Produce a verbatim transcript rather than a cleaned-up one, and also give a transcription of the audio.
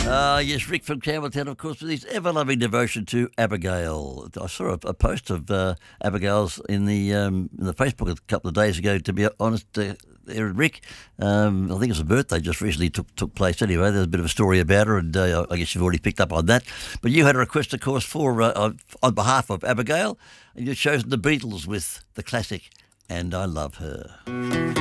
Uh, yes, Rick from Campbelltown, of course, with his ever-loving devotion to Abigail. I saw a, a post of uh, Abigail's in the um, in the Facebook a couple of days ago, to be honest, uh, there, Rick. Um, I think it was a birthday just recently took took place anyway. There's a bit of a story about her, and uh, I guess you've already picked up on that. But you had a request, of course, for uh, on behalf of Abigail, and you've chosen the Beatles with the classic "And I Love Her."